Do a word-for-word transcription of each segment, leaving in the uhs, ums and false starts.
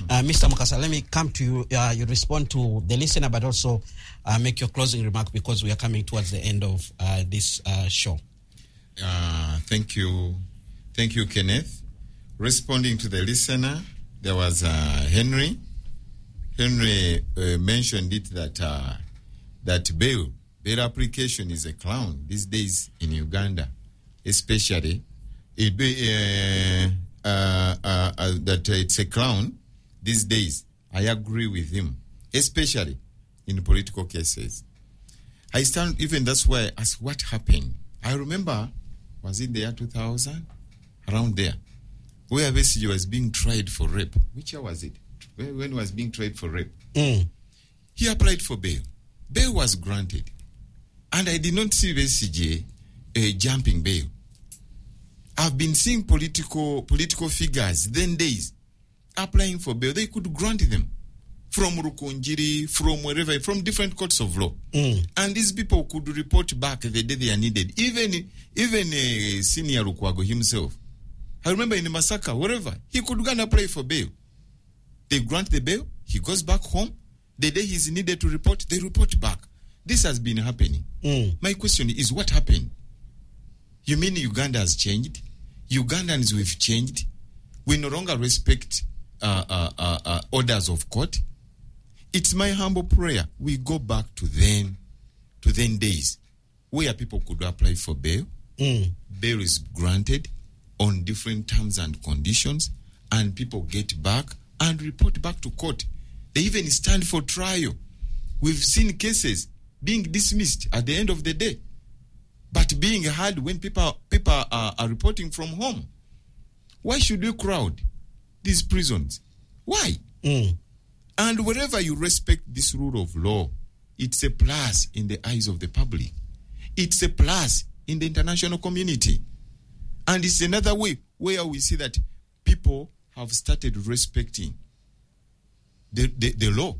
Uh, Mister Mukasa, let me come to you. Uh, you respond to the listener, but also uh, make your closing remark because we are coming towards the end of uh, this uh, show. Uh, thank you. Thank you, Kenneth. Responding to the listener, there was uh, Henry. Henry uh, mentioned it that uh, that bail, bail application is a clown these days in Uganda, especially it be, uh, uh, uh, uh, that uh, it's a clown these days. I agree with him, especially in political cases. I stand, even that's why I ask what happened. I remember, was it the year two thousand? Around there, where Besigye was being tried for rape. Which year was it? When he was being tried for rape. Mm. He applied for bail. Bail was granted. And I did not see Besigye uh, jumping bail. I've been seeing political political figures then days applying for bail. They could grant them from Rukunjiri, from wherever, from different courts of law. Mm. And these people could report back the day they are needed. Even, even uh, Senior Lukwago himself. I remember in Masaka, wherever, he could go and apply for bail. They grant the bail, he goes back home. The day he's needed to report, they report back. This has been happening. Mm. My question is, what happened? You mean Uganda has changed? Ugandans, we've changed? We no longer respect uh, uh, uh, uh, orders of court? It's my humble prayer. We go back to then, to then days, where people could apply for bail. Mm. Bail is granted on different terms and conditions, and people get back and report back to court. They even stand for trial. We've seen cases being dismissed at the end of the day, but being heard when people people are, are reporting from home. Why should we crowd these prisons? Why? Mm. And wherever you respect this rule of law, it's a plus in the eyes of the public. It's a plus in the international community. And it's another way where we see that people have started respecting the, the, the law.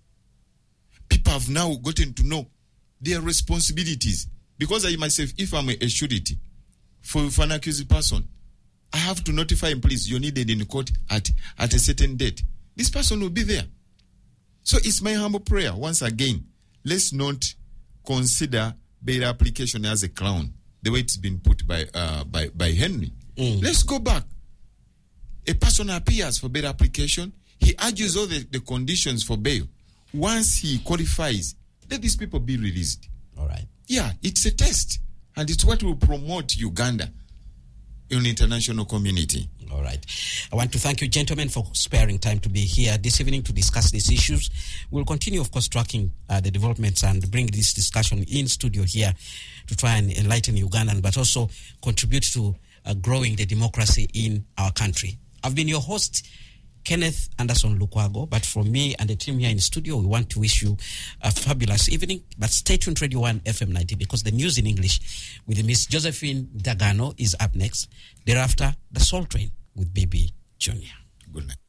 People have now gotten to know their responsibilities. Because I myself, if I'm a surety for, for an accused person, I have to notify him, please, you're needed in court at, at a certain date. This person will be there. So it's my humble prayer, once again, let's not consider bail application as a clown, the way it's been put by uh, by, by Henry. Mm. Let's go back. A person appears for bail application. He argues all the, the conditions for bail. Once he qualifies, let these people be released. All right. Yeah, it's a test. And it's what will promote Uganda in the international community. All right. I want to thank you, gentlemen, for sparing time to be here this evening to discuss these issues. We'll continue, of course, tracking uh, the developments and bring this discussion in studio here to try and enlighten Ugandan, but also contribute to uh, growing the democracy in our country. I've been your host, Kenneth Anderson Lukwago, but from me and the team here in the studio, we want to wish you a fabulous evening. But stay tuned, Radio one F M ninety, because the news in English with Miss Josephine Dagano is up next. Thereafter, the Soul Train with B B Junior Good night.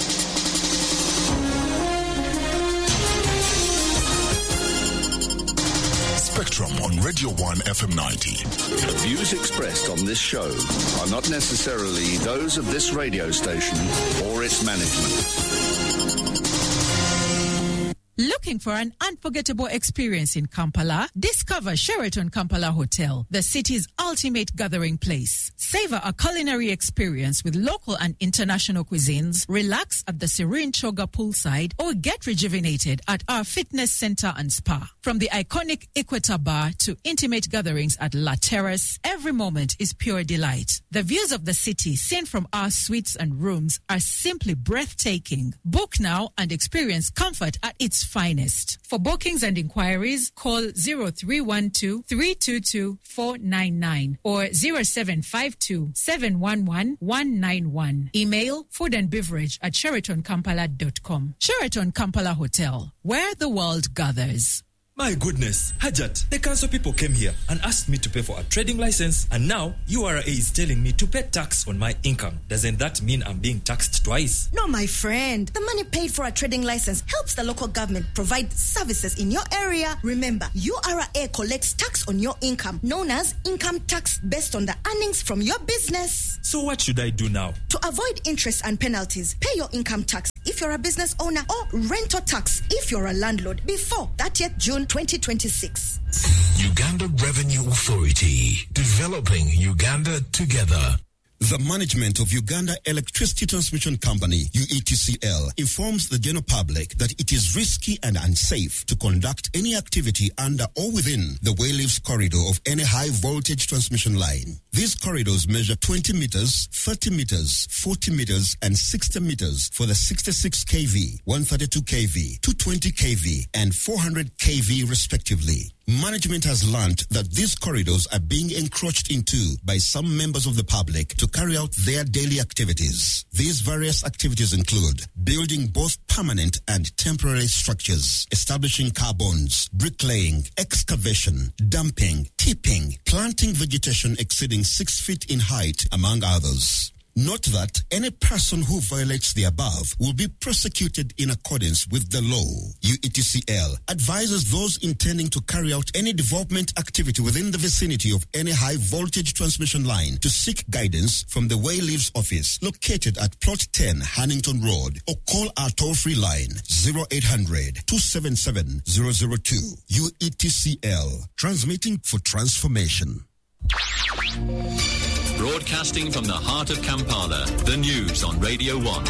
Spectrum on Radio one F M ninety. The views expressed on this show are not necessarily those of this radio station or its management. Looking for an unforgettable experience in Kampala? Discover Sheraton Kampala Hotel, the city's ultimate gathering place. Savor a culinary experience with local and international cuisines, relax at the serene Choga poolside, or get rejuvenated at our fitness center and spa. From the iconic Equator Bar to intimate gatherings at La Terrace, every moment is pure delight. The views of the city seen from our suites and rooms are simply breathtaking. Book now and experience comfort at its finest. For bookings and inquiries, call zero three one two, three two two, four nine nine or zero seven five two, seven one one, one nine one. Email food and beverage at sheraton kampala dot com. Sheraton Kampala Hotel, where the world gathers. My goodness, Hajat, the council people came here and asked me to pay for a trading license, and now U R A is telling me to pay tax on my income. Doesn't that mean I'm being taxed twice? No, my friend. The money paid for a trading license helps the local government provide services in your area. Remember, U R A collects tax on your income, known as income tax, based on the earnings from your business. So what should I do now? To avoid interest and penalties, pay your income tax. If you're a business owner, or rental tax if you're a landlord before thirtieth June twenty twenty-six. Uganda Revenue Authority, developing Uganda together. The management of Uganda Electricity Transmission Company, U E T C L, informs the general public that it is risky and unsafe to conduct any activity under or within the Wayleaves corridor of any high-voltage transmission line. These corridors measure twenty meters, thirty meters, forty meters, and sixty meters for the sixty-six kilovolt, one thirty-two kilovolt, two twenty kilovolt, and four hundred kilovolt respectively. Management has learned that these corridors are being encroached into by some members of the public to carry out their daily activities. These various activities include building both permanent and temporary structures, establishing car bonds, bricklaying, excavation, dumping, tipping, planting vegetation exceeding six feet in height, among others. Note that any person who violates the above will be prosecuted in accordance with the law. U E T C L advises those intending to carry out any development activity within the vicinity of any high-voltage transmission line to seek guidance from the Wayleaves office located at Plot ten, Hannington Road, or call our toll-free line zero eight hundred, two seven seven, zero zero two. U E T C L, transmitting for transformation. Broadcasting from the heart of Kampala, the news on Radio one.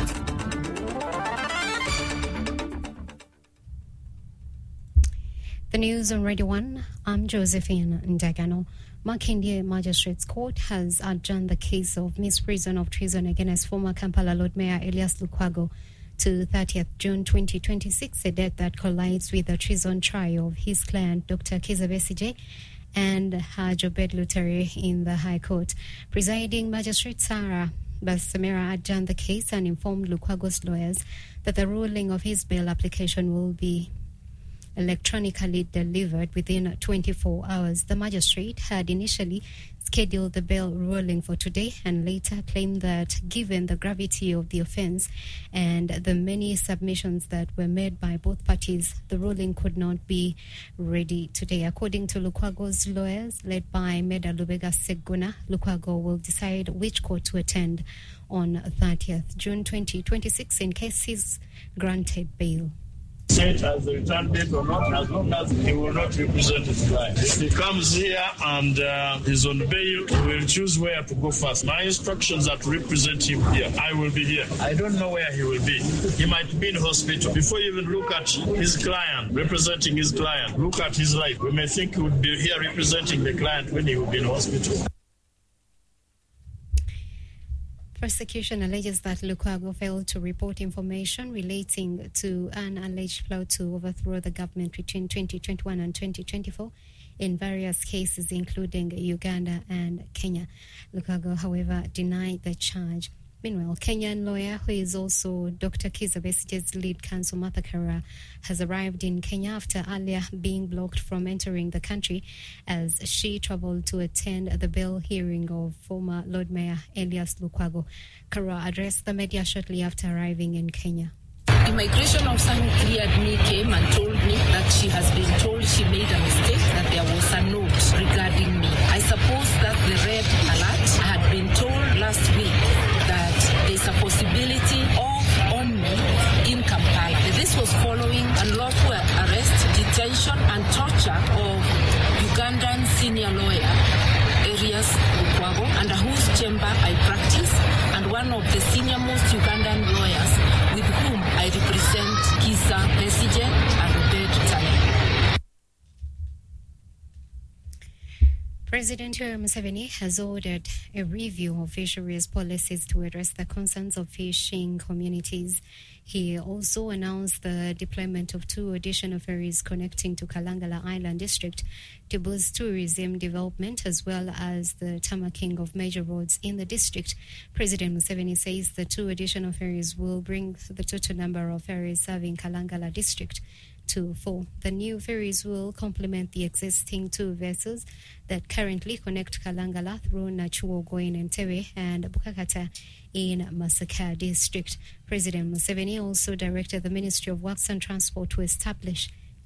The news on Radio one, I'm Josephine Ndagano. Makindye Magistrates Court has adjourned the case of misprision of treason against former Kampala Lord Mayor Elias Lukwago to thirtieth June twenty twenty-six, a date that collides with the treason trial of his client, Doctor Kizza Besigye, and Haj Obed Lutere in the High Court. Presiding Magistrate Sarah Basamira adjourned the case and informed Lukwago's lawyers that the ruling of his bail application will be electronically delivered within twenty-four hours. The magistrate had initially scheduled the bail ruling for today and later claimed that given the gravity of the offense and the many submissions that were made by both parties, the ruling could not be ready today. According to Lukwago's lawyers, led by Meda Lubega Seguna, Lukwago will decide which court to attend on thirtieth June twenty twenty-six in case he's granted bail. Set as the return date or not, as long as he will not represent his client. If he comes here and uh, he's on bail, he will choose where to go first. My instructions are to represent him here. I will be here. I don't know where he will be. He might be in hospital. Before you even look at his client, representing his client, look at his life. We may think he would be here representing the client when he will be in hospital. Prosecution alleges that Lukwago failed to report information relating to an alleged plot to overthrow the government between twenty twenty-one and twenty twenty-four in various cases, including Uganda and Kenya. Lukwago, however, denied the charge. Meanwhile, Kenyan lawyer, who is also Doctor Kizza Besigye's lead counsel, Martha Karua, has arrived in Kenya after earlier being blocked from entering the country as she traveled to attend the bail hearing of former Lord Mayor Elias Lukwago. Karua addressed the media shortly after arriving in Kenya. Immigration officer who cleared me came and told me that she has been told she made a mistake, that there was a note regarding me. I suppose that the red alert. I had been told last week that there's a possibility of on me in Kampala. This was following unlawful arrest, detention and torture of Ugandan senior lawyer Elias Lukwago, under whose chamber I practice, and one of the senior most Ugandan lawyers with whom I represent, Kizza Besigye and Obed Lutere. President Yoweri Museveni has ordered a review of fisheries policies to address the concerns of fishing communities. He also announced the deployment of two additional ferries connecting to Kalangala Island District to boost tourism development, as well as the tamaking of major roads in the district. President Museveni says the two additional ferries will bring the total number of ferries serving Kalangala District to four. The new ferries will complement the existing two vessels that currently connect Kalangala through Nachuo going Entebbe and Bukakata in Masaka District. President Museveni also directed the Ministry of Works and Transport to establish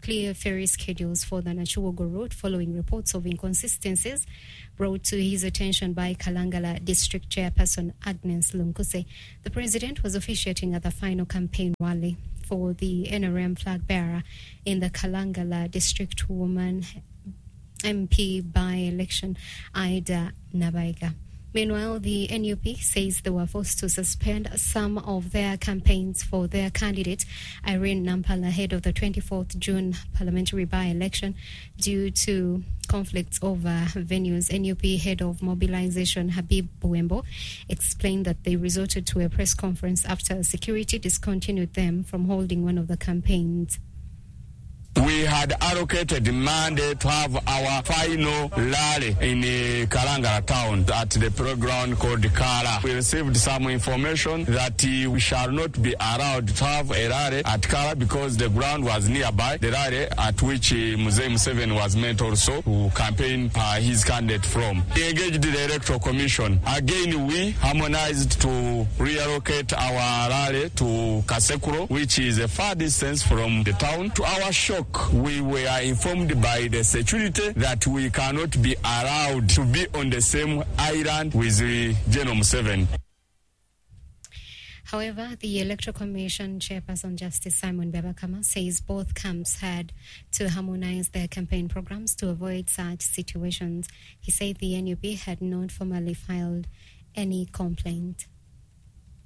clear ferry schedules for the Nachuogo route following reports of inconsistencies brought to his attention by Kalangala District Chairperson Agnes Lunkuse. The president was officiating at the final campaign rally for the N R M flag bearer in the Kalangala District Woman M P by-election, Ida Nabaiga. Meanwhile, the N U P says they were forced to suspend some of their campaigns for their candidate, Irene Nampala, ahead of the twenty-fourth of June parliamentary by-election due to conflicts over venues. N U P head of mobilization, Habib Buembo, explained that they resorted to a press conference after security discontinued them from holding one of the campaigns. We had allocated Monday to have our final rally in uh, Kalangala town at the playground called Kala. We received some information that uh, we shall not be allowed to have a rally at Kala because the ground was nearby. The rally at which uh, Mzee Museveni was meant also to campaign uh, his candidate from. We engaged the Electoral Commission. Again, we harmonized to reallocate our rally to Kasekuro, which is a far distance from the town. To our shock, we were informed by the security that we cannot be allowed to be on the same island with the General Museveni. However, the Electoral Commission Chairperson Justice Simon Bebakama says both camps had to harmonize their campaign programs to avoid such situations. He said the N U P had not formally filed any complaint.